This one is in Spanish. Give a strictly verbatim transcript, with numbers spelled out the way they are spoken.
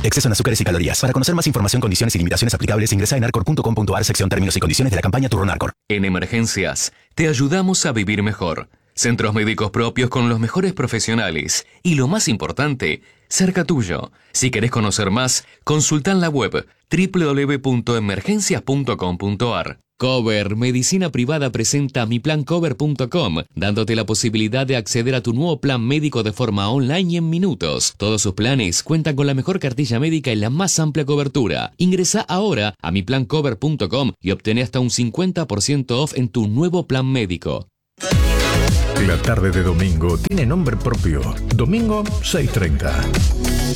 Exceso en azúcares y calorías. Para conocer más información, condiciones y limitaciones aplicables, ingresa en arcor punto com punto ar, sección términos y condiciones de la campaña Turno Arcor. En Emergencias, te ayudamos a vivir mejor. Centros médicos propios con los mejores profesionales. Y lo más importante, cerca tuyo. Si querés conocer más, consulta en la web doble u doble u doble u punto emergencias punto com punto ar. Cover Medicina Privada presenta mi plan cover punto com, dándote la posibilidad de acceder a tu nuevo plan médico de forma online y en minutos. Todos sus planes cuentan con la mejor cartilla médica y la más amplia cobertura. Ingresa ahora a mi plan cover punto com y obtén hasta un cincuenta por ciento off en tu nuevo plan médico. La tarde de domingo tiene nombre propio. Domingo seis treinta.